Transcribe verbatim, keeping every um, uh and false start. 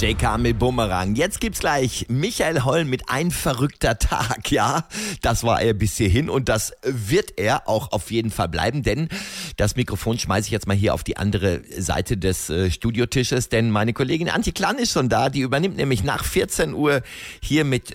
J K mit Bumerang. Jetzt gibt's gleich Michael Holm mit Ein verrückter Tag. Ja, das war er bis hierhin und das wird er auch auf jeden Fall bleiben, denn das Mikrofon schmeiße ich jetzt mal hier auf die andere Seite des äh, Studiotisches, denn meine Kollegin Antje Klan ist schon da, die übernimmt nämlich nach vierzehn Uhr hier mit